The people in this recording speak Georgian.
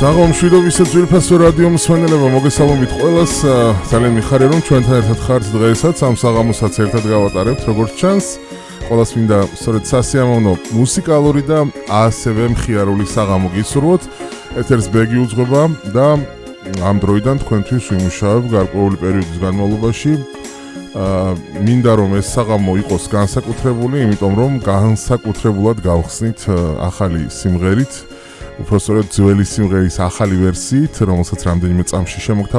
მშვიდობისა ძვირფასო რადიო მსმენელებო, მოგესალმებით ყველას. ძალიან მიხარია რომ ჩვენთან ერთად ხართ დღესაც ამ საღამოსაც ერთად გავატარებთ, როგორც ჩანს. ყველას მინდა სწორედ სასიამოვნო მუსიკალური და ასევე მხიარული საღამო გისურვოთ. ეთერს ბეგი უძღვება და ამ დროიდან თქვენთვის ვიმუშავებ გარკვეული პერიოდის განმავლობაში. მინდა რომ ეს საღამო იყოს განსაკუთრებული, იმიტომ რომ განსაკუთრებულად გავხსნით ახალი სიმღერით. უпростоრად ძველი სიმღერის ახალი ვერსიით, რომელსაც რამდენიმე წამში შემოგთავაზებთ.